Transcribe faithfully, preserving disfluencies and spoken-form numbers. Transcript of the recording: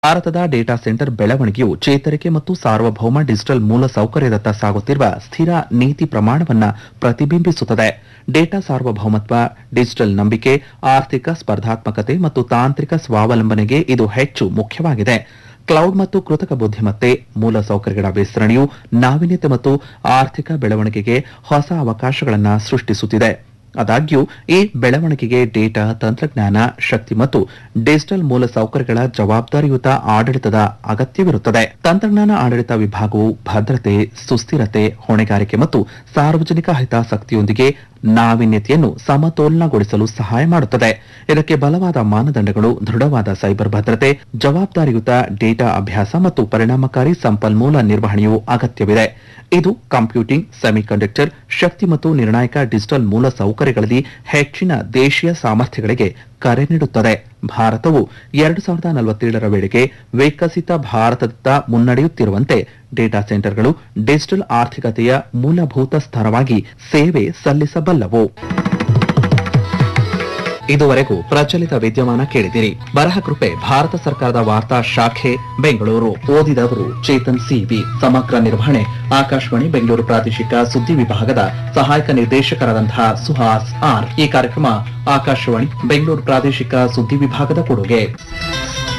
ಭಾರತದ data centre ಬೆಳವಣಿಗೆಯು ಚೇತರಿಕೆ ಮತ್ತು ಸಾರ್ವಭೌಮ ಡಿಜಿಟಲ್ ಮೂಲಸೌಕರ್ಯದತ್ತ ಸಾಗುತ್ತಿರುವ ಸ್ಥಿರ ನೀತಿ ಪ್ರಮಾಣವನ್ನು ಪ್ರತಿಬಿಂಬಿಸುತ್ತದೆ. ಡೇಟಾ ಸಾರ್ವಭೌಮತ್ವ, ಡಿಜಿಟಲ್ ನಂಬಿಕೆ, ಆರ್ಥಿಕ ಸ್ಪರ್ಧಾತ್ಮಕತೆ ಮತ್ತು ತಾಂತ್ರಿಕ ಸ್ವಾವಲಂಬನೆಗೆ ಇದು ಹೆಚ್ಚು ಮುಖ್ಯವಾಗಿದೆ. ಕ್ಲೌಡ್ ಮತ್ತು ಕೃತಕ ಬುದ್ಧಿಮತ್ತೆ ಮೂಲಸೌಕರ್ಯಗಳ ವಿಸ್ತರಣೆಯು ನಾವೀನ್ಯತೆ ಮತ್ತು ಆರ್ಥಿಕ ಬೆಳವಣಿಗೆಗೆ ಹೊಸ ಅವಕಾಶಗಳನ್ನು ಸೃಷ್ಟಿಸುತ್ತಿದೆ. ಆದಾಗ್ಯೂ ಈ ಬೆಳವಣಿಗೆಗೆ ಡೇಟಾ, ತಂತ್ರಜ್ಞಾನ, ಶಕ್ತಿ ಮತ್ತು ಡಿಜಿಟಲ್ ಮೂಲಸೌಕರ್ಯಗಳ ಜವಾಬ್ದಾರಿಯುತ ಆಡಳಿತದ ಅಗತ್ಯವಿರುತ್ತದೆ. ತಂತ್ರಜ್ಞಾನ ಆಡಳಿತ ವಿಭಾಗವು ಭದ್ರತೆ, ಸುಸ್ಥಿರತೆ, ಹೊಣೆಗಾರಿಕೆ ಮತ್ತು ಸಾರ್ವಜನಿಕ ಹಿತಾಸಕ್ತಿಯೊಂದಿಗೆ ನಾವೀನ್ಯತೆಯನ್ನು ಸಮತೋಲನಗೊಳಿಸಲು ಸಹಾಯ ಮಾಡುತ್ತದೆ. ಇದಕ್ಕೆ ಬಲವಾದ ಮಾನದಂಡಗಳು, ದೃಢವಾದ ಸೈಬರ್ ಭದ್ರತೆ, ಜವಾಬ್ದಾರಿಯುತ ಡೇಟಾ ಅಭ್ಯಾಸ ಮತ್ತು ಪರಿಣಾಮಕಾರಿ ಸಂಪನ್ಮೂಲ ನಿರ್ವಹಣೆಯು ಅಗತ್ಯವಿದೆ. ಇದು ಕಂಪ್ಯೂಟಿಂಗ್, ಸೆಮಿಕಂಡಕ್ಟರ್, ಶಕ್ತಿ ಮತ್ತು ನಿರ್ಣಾಯಕ ಡಿಜಿಟಲ್ ಮೂಲಸೌಕರ್ಯಗಳಲ್ಲಿ ಹೆಚ್ಚಿನ ದೇಶೀಯ ಸಾಮರ್ಥ್ಯಗಳಿಗೆ ಕರೆ ನೀಡುತ್ತದೆ. ಭಾರತವು ಎರಡು ಸಾವಿರದ ನಲವತ್ತೇಳರ ವೇಳೆಗೆ ವಿಕಸಿತ ಭಾರತದತ್ತ ಮುನ್ನಡೆಯುತ್ತಿರುವಂತೆ ಡೇಟಾ ಸೆಂಟರ್ಗಳು ಡಿಜಿಟಲ್ ಆರ್ಥಿಕತೆಯ ಮೂಲಭೂತ ಸ್ತರವಾಗಿ ಸೇವೆ ಸಲ್ಲಿಸಬಲ್ಲವು. ಇದುವರೆಗೂ ಪ್ರಚಲಿತ ವಿದ್ಯಮಾನ ಕೇಳಿದಿರಿ. ಬರಹ ಕೃಪೆ ಭಾರತ ಸರ್ಕಾರದ ವಾರ್ತಾ ಶಾಖೆ ಬೆಂಗಳೂರು. ಓದಿದವರು ಚೇತನ್ ಸಿವಿ. ಸಮಗ್ರ ನಿರ್ವಹಣೆ ಆಕಾಶವಾಣಿ ಬೆಂಗಳೂರು ಪ್ರಾದೇಶಿಕ ಸುದ್ದಿ ವಿಭಾಗದ ಸಹಾಯಕ ನಿರ್ದೇಶಕರಾದಂತಹ ಸುಹಾಸ್ ಆರ್. ಈ ಕಾರ್ಯಕ್ರಮ ಆಕಾಶವಾಣಿ ಬೆಂಗಳೂರು ಪ್ರಾದೇಶಿಕ ಸುದ್ದಿ ವಿಭಾಗದ ಕೊಡುಗೆ.